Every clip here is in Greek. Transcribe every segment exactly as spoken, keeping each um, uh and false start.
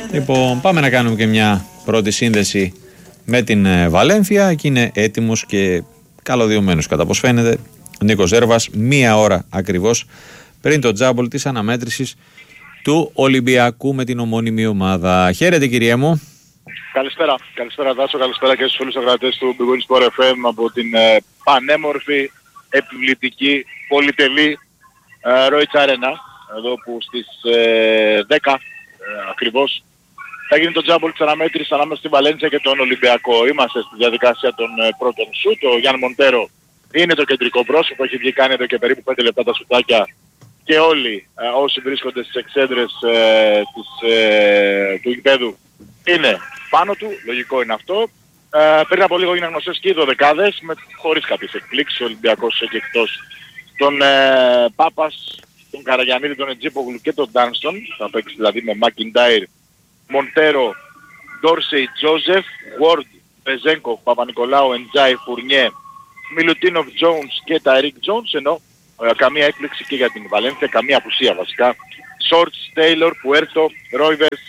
Λοιπόν, πάμε να κάνουμε και μια πρώτη σύνδεση με την Βαλένθια. Εκεί είναι έτοιμος και καλωδιωμένος κατά πως φαίνεται ο Νίκος Ζέρβας, μία ώρα ακριβώς πριν το τζάμπολ της αναμέτρησης του Ολυμπιακού με την ομώνυμη ομάδα. Χαίρετε, κύριε μου. Καλησπέρα, καλησπέρα Δάσο, καλησπέρα και στους φίλους ακροατές του Big Win Sport εφ εμ από την ε, πανέμορφη, επιβλητική, πολυτελή ε, Royce Arena, εδώ που στις ε, δέκα ε, ακριβώς θα γίνει το τζάμπολ της αναμέτρησης ανάμεσα στη Βαλένθια και τον Ολυμπιακό. Είμαστε στη διαδικασία των ε, πρώτων σουτ. Ο Γιάννη Μοντέρο είναι το κεντρικό πρόσωπο, έχει βγει κάνει εδώ και περίπου πέντε λεπτά τα σουτάκια και όλοι ε, όσοι βρίσκονται στις εξέδρες ε, της, ε, του γηπέδου είναι πάνω του, λογικό είναι αυτό. Ε, πριν από λίγο έγιναν γνωστές και οι δωδεκάδες, με, χωρίς κάποιες εκπλήξεις. Ο Ολυμπιακός έχει εκτός τον ε, Πάπας, τον Καραγιαννίδη, τον Ετζίπογλου και τον Ντάνστον. Θα παίξει δηλαδή με Μακιντάιρ, Μοντέρο, Ντόρσεϊ, Τζόζεφ, Γουόρντ, Πεζέγκοφ, Παπα-Νικολάου, Εντζάι, Φουρνιέ, Μιλουτίνοφ, Τζόουνς και Ταϊρίκ Τζόουνς, ενώ ε, καμία έκπληξη και για την Βαλένθια, καμία απουσία βασικά. Σόρτς, Τέιλορ, Πουέρτο, Ρόιβερς,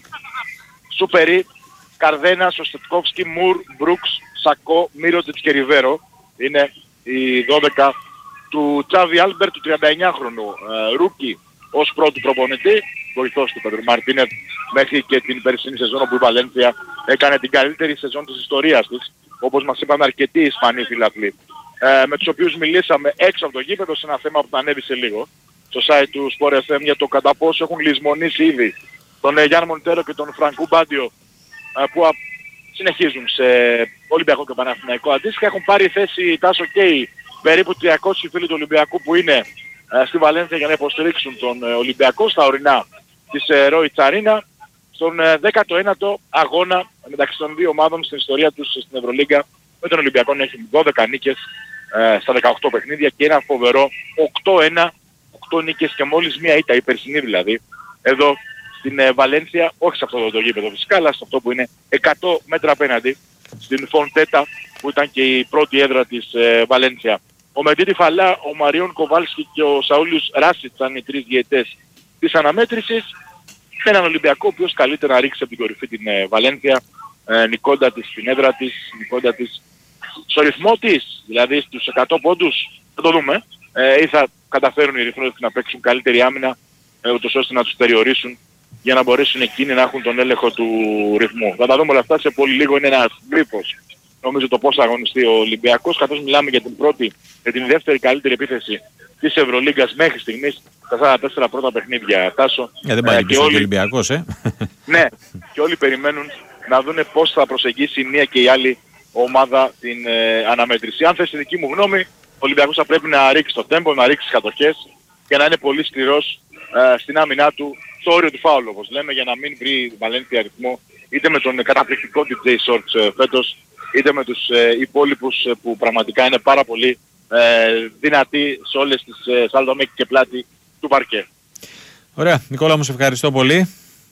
Σούπερι, Καρδένας, Οστετκόφσκι, Μουρ, Μπρούξ, Σακό, Μύρωτιτς και Ριβέρο. Είναι οι δώδεκα του Τσάβι Άλμπερ, του τριανταεννιάχρονου ε, ρούκι ως πρώτου προπονητή, βοηθός του Πέτρου Μαρτίνετ μέχρι και την περσινή σεζόν όπου η Βαλένθια έκανε την καλύτερη σεζόν της ιστορίας της, όπως μας είπαν αρκετοί Ισπανοί φιλαθλοί, ε, με τους οποίους μιλήσαμε έξω από το γήπεδο σε ένα θέμα που θα ανέβει σε λίγο στο site του Sport εφ εμ για το κατά πόσο έχουν λησμονήσει ήδη τον ε, Γιάννη Μοντέρο και τον Φρανκού Μπάντιο, ε, που α, συνεχίζουν σε Ολυμπιακό και Παναθηναϊκό. Αντίστοιχα έχουν πάρει θέση Τάσο και οι περίπου τριακόσιοι φίλοι του Ολυμπιακού που είναι ε, στη Βαλένθια για να υποστηρίξουν τον ε, Ολυμπιακό στα ορεινά της ε, Royce Arena, στον ε, δέκατο ένατο αγώνα μεταξύ των δύο ομάδων στην ιστορία τους στην Ευρωλίγκα, με τον Ολυμπιακό να έχει δώδεκα νίκες ε, στα δεκαοκτώ παιχνίδια και ένα φοβερό οκτώ ένα, οκτώ νίκες και μόλις μία ήττα, η περσινή δηλαδή, εδώ στην ε, Βαλένθια, όχι σε αυτό το, το γήπεδο φυσικά, αλλά σε αυτό που είναι εκατό μέτρα απέναντι, στην Φοντέτα, που ήταν και η πρώτη έδρα της ε, Βαλένθια. Ο Μεντίτη Φαλά, ο Μαριόν Κοβάλσκι και ο Σαούλιος Ράσιτς ήταν οι τρεις διαιτές της αναμέτρησης. Έναν Ολυμπιακό ο οποίος καλύτερα να ρίξει από την κορυφή την ε, Βαλένθια, ε, νικώντα της στην έδρα της, νικώντα της στο ρυθμό της, δηλαδή στους εκατό πόντους, θα το δούμε, ε, ή θα καταφέρουν οι ρυθμοί να παίξουν καλύτερη άμυνα, ε, ούτως ώστε να τους περιορίσουν για να μπορέσουν εκείνοι να έχουν τον έλεγχο του ρυθμού. Θα τα δούμε όλα αυτά σε πολύ λίγο, είναι ένας γρίφος νομίζω το πώς θα αγωνιστεί ο Ολυμπιακός, καθώς μιλάμε για την πρώτη, για την δεύτερη καλύτερη επίθεση της Ευρωλίγκας μέχρι στιγμής στα σαράντα τέσσερα πρώτα παιχνίδια, Τάσο. Ε, δεν πάει ε, και όλοι... ο Ολυμπιακός, ε. Ναι, και όλοι περιμένουν να δούνε πώς θα προσεγγίσει η μία και η άλλη ομάδα την ε, αναμέτρηση. Αν θες τη δική μου γνώμη, ο Ολυμπιακός θα πρέπει να ρίξει το τέμπο, να ρίξει κατοχές και να είναι πολύ σκληρός ε, στην άμυνά του, στο όριο του φάουλ όπως λέμε, για να μην βρει η Βαλένθια αριθμό είτε με τον καταπληκτικό ντι τζέι Shorts ε, φέτος, είτε με τους ε, υπόλοιπους ε, που πραγματικά είναι πάρα πολύ ε, δυνατοί σε όλες τις ε, σαλδομέκη και πλάτη του παρκέ. Ωραία. Νικόλα μου, σε ευχαριστώ πολύ.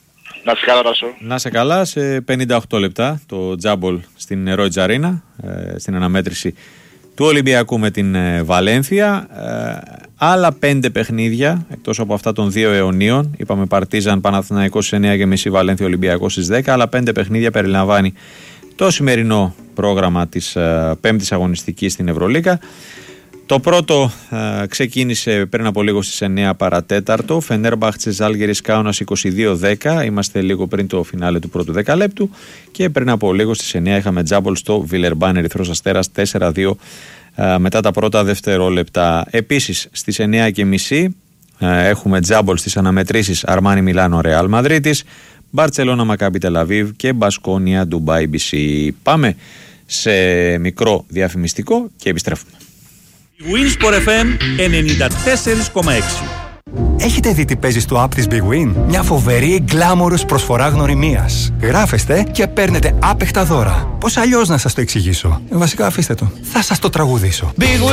Να σε καλά, Τάσο. Να σε καλά. Σε πενήντα οκτώ λεπτά το τζάμπολ στην Royce Arena, ε, στην αναμέτρηση του Ολυμπιακού με την ε, Βαλένθια. Ε, άλλα πέντε παιχνίδια, εκτός από αυτά των δύο αιωνίων. Είπαμε Παρτίζαν, Παναθηναϊκός στις εννιά και μισή, Βαλένθια Ολυμπιακός στις δέκα. Άλλα πέντε παιχνίδια περιλαμβάνει το σημερινό πρόγραμμα της ε, πέμπτης αγωνιστικής στην Ευρωλίγκα. Το πρώτο ε, ξεκίνησε πριν από λίγο στις εννιά παρατέταρτο. Φενέρμπαχτσε Ζάλγκιρις Κάουνας είκοσι δύο δέκα. Είμαστε λίγο πριν το φινάλε του πρώτου δεκαλέπτου. Και πριν από λίγο στις εννιά είχαμε τζάμπολ στο Βιλερμπάν Ερυθρός Αστέρας τέσσερα δύο ε, μετά τα πρώτα δευτερόλεπτα. Επίσης στις εννιά και μισή ε, έχουμε τζάμπολ στις αναμετρήσεις Αρμάνι Μιλάνο Ρεάλ Μαδρίτης, Μπαρτσελώνα Μακάμπι Τελαβίβ και Μπασκόνια Ντουμπάι μπι σι. Πάμε σε μικρό διαφημιστικό και επιστρέφουμε. Win Sport εφ εμ ενενήντα τέσσερα κόμμα έξι. Έχετε δει τι παίζει στο app της Big Win? Μια φοβερή γκλάμορος προσφορά γνωριμίας. Γράφεστε και παίρνετε άπεχτα δώρα. Πώς αλλιώς να σας το εξηγήσω? Βασικά αφήστε το. Θα σας το τραγουδήσω. Big Win!